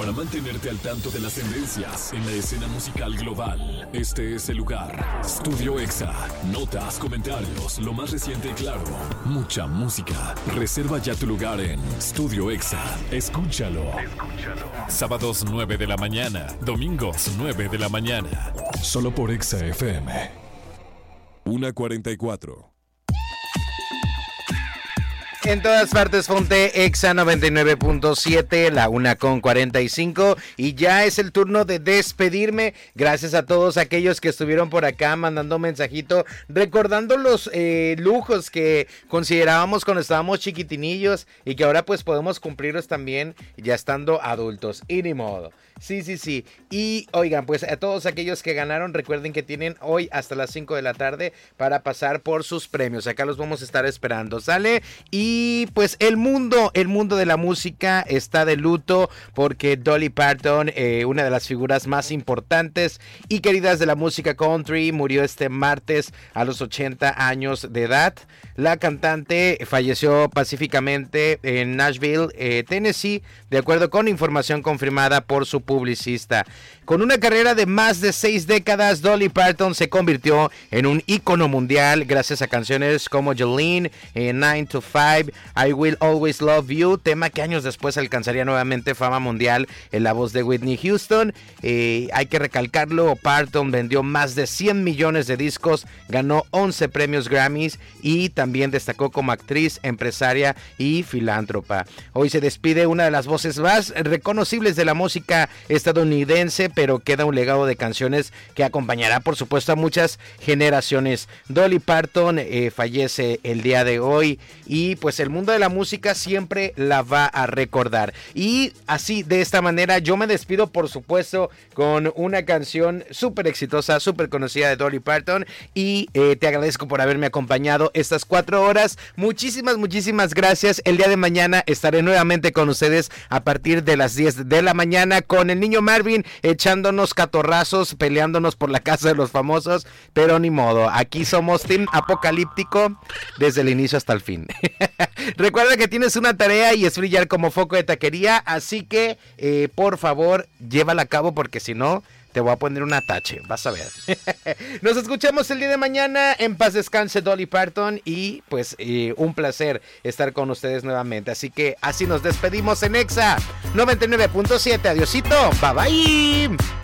para mantenerte al tanto de las tendencias en la escena musical global. Este es el lugar. Estudio Exa. Notas, comentarios, lo más reciente y claro. Mucha música. Reserva ya tu lugar en Estudio Exa. Escúchalo. Sábados 9 de la mañana. Domingos 9 de la mañana. Solo por Exa FM. 1:44. En todas partes, ponte Exa 99.7, la 1:45, y ya es el turno de despedirme. Gracias a todos aquellos que estuvieron por acá mandando un mensajito, recordando los lujos que considerábamos cuando estábamos chiquitinillos y que ahora pues podemos cumplirlos también ya estando adultos. Y ni modo. Sí. Y oigan, pues a todos aquellos que ganaron, recuerden que tienen hoy hasta las 5 de la tarde para pasar por sus premios. Acá los vamos a estar esperando, ¿sale? Y pues el mundo de la música está de luto porque Dolly Parton, una de las figuras más importantes y queridas de la música country, murió este martes a los 80 años de edad. La cantante falleció pacíficamente en Nashville, Tennessee, de acuerdo con información confirmada por su publicista. Con una carrera de más de 6 décadas, Dolly Parton se convirtió en un ícono mundial gracias a canciones como Jolene, 9 to 5, I Will Always Love You, tema que años después alcanzaría nuevamente fama mundial en la voz de Whitney Houston. Hay que recalcarlo, Parton vendió más de 100 millones de discos, ganó 11 premios Grammys y también destacó como actriz, empresaria y filántropa. Hoy se despide una de las voces más reconocibles de la música estadounidense, pero queda un legado de canciones que acompañará por supuesto a muchas generaciones. Dolly Parton fallece el día de hoy y pues el mundo de la música siempre la va a recordar. Y así, de esta manera, yo me despido por supuesto con una canción súper exitosa, súper conocida de Dolly Parton, y te agradezco por haberme acompañado estas 4 horas. Muchísimas gracias. El día de mañana estaré nuevamente con ustedes a partir de las 10 de la mañana con el niño Marvin echándonos catorrazos, peleándonos por la casa de los famosos, pero ni modo, aquí somos Team Apocalíptico desde el inicio hasta el fin. Recuerda que tienes una tarea y es brillar como foco de taquería, así que por favor llévala a cabo porque si no te voy a poner un atache, vas a ver. Nos escuchamos el día de mañana. En paz descanse Dolly Parton y pues un placer estar con ustedes nuevamente. Así que así nos despedimos en Exa 99.7. Adiosito, bye bye.